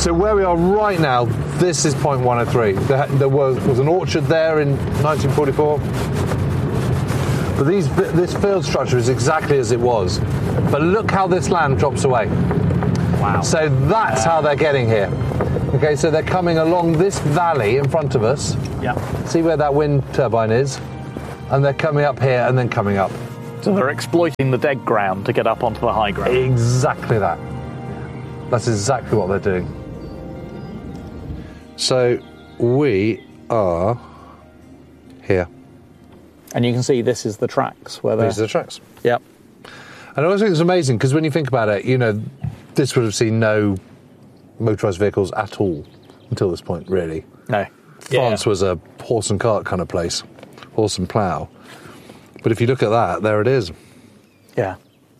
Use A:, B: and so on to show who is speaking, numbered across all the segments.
A: So where we are right now, this is point 103. There was an orchard there in 1944. But this field structure is exactly as it was. But look how this land drops away.
B: Wow.
A: So that's how they're getting here. Okay, so they're coming along this valley in front of us.
B: Yeah.
A: See where that wind turbine is? And they're coming up here and then coming up.
B: So they're exploiting the dead ground to get up onto the high ground.
A: Exactly that. That's exactly what they're doing. So we are here.
B: And you can see this is the tracks where they're...
A: These are the tracks.
B: Yep.
A: And I always think it's amazing because when you think about it, you know, this would have seen no motorised vehicles at all until this point, really.
B: No.
A: France was a horse and cart kind of place, horse and plough. But if you look at that, there it is.
B: Yeah.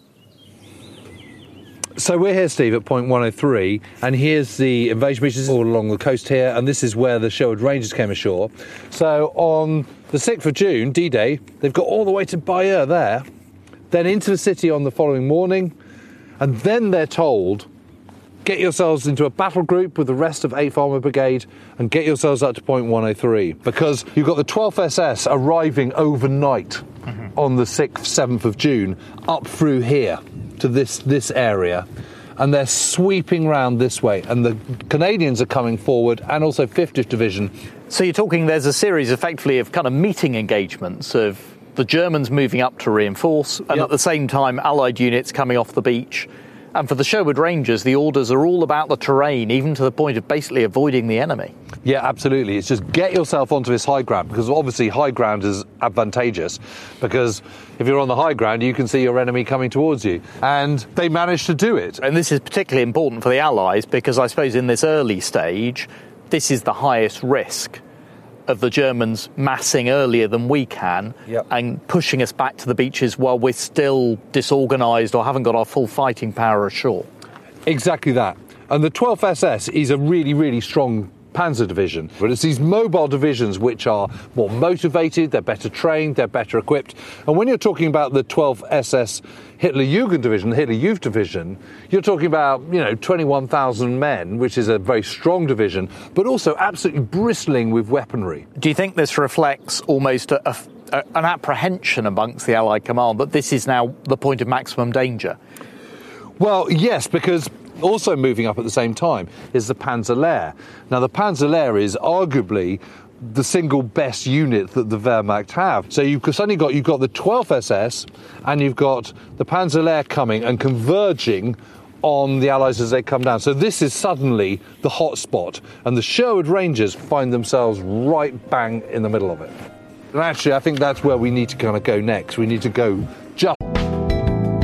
A: So we're here, Steve, at point 103, and here's the invasion beaches all along the coast here, and this is where the Sherwood Rangers came ashore. So on the 6th of June, D-Day, they've got all the way to Bayeux there, then into the city on the following morning, and then they're told, get yourselves into a battle group with the rest of 8th Armoured Brigade and get yourselves up to point 103, because you've got the 12th SS arriving overnight on the 6th, 7th of June, up through here to this area, and they're sweeping round this way, and the Canadians are coming forward, and also 50th Division.
B: So you're talking there's a series effectively of kind of meeting engagements of the Germans moving up to reinforce, and at the same time Allied units coming off the beach. And for the Sherwood Rangers, the orders are all about the terrain, even to the point of basically avoiding the enemy.
A: Yeah, absolutely. It's just get yourself onto this high ground, because obviously high ground is advantageous, because if you're on the high ground, you can see your enemy coming towards you. And they managed to do it.
B: And this is particularly important for the Allies, because I suppose in this early stage, this is the highest risk of the Germans massing earlier than we can and pushing us back to the beaches while we're still disorganised or haven't got our full fighting power ashore.
A: Exactly that. And the 12th SS is a really, really strong panzer division, but it's these mobile divisions which are more motivated, they're better trained, they're better equipped. And when you're talking about the 12th SS Hitlerjugend division, the Hitler Youth division, you're talking about, 21,000 men, which is a very strong division, but also absolutely bristling with weaponry.
B: Do you think this reflects almost an apprehension amongst the Allied command that this is now the point of maximum danger?
A: Well, yes, because also moving up at the same time is the Panzer-Lehr. Now, the Panzer-Lehr is arguably the single best unit that the Wehrmacht have. So you've got the 12th SS and you've got the Panzer-Lehr coming and converging on the Allies as they come down. So this is suddenly the hot spot, and the Sherwood Rangers find themselves right bang in the middle of it. And actually, I think that's where we need to kind of go next. We need to go just